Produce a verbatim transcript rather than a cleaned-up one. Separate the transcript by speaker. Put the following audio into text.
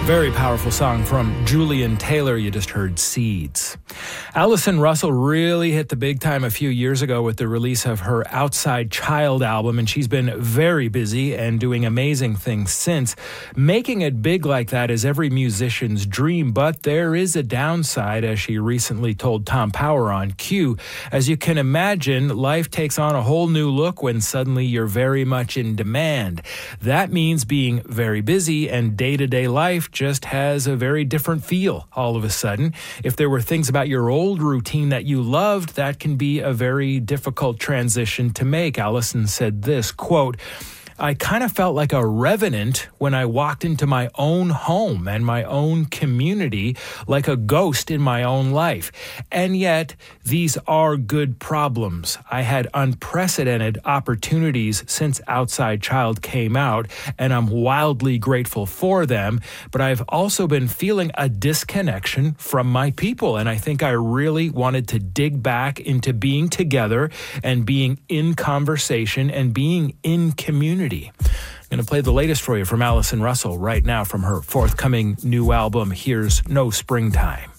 Speaker 1: Very powerful song from Julian Taylor. You just heard Seeds. Allison Russell really hit the big time a few years ago with the release of her Outside Child album, and she's been very busy and doing amazing things since. Making it big like that is every musician's dream, but there is a downside, as she recently told Tom Power on Q. As you can imagine, life takes on a whole new look when suddenly you're very much in demand. That means being very busy, and day-to-day life just has a very different feel all of a sudden. If there were things about your old routine that you loved, that can be a very difficult transition to make. Allison said this, quote, I kind of felt like a revenant when I walked into my own home and my own community, like a ghost in my own life. And yet, these are good problems. I had unprecedented opportunities since Outside Child came out, and I'm wildly grateful for them. But I've also been feeling a disconnection from my people, and I think I really wanted to dig back into being together and being in conversation and being in community. I'm going to play the latest for you from Allison Russell right now from her forthcoming new album, Here's No Springtime.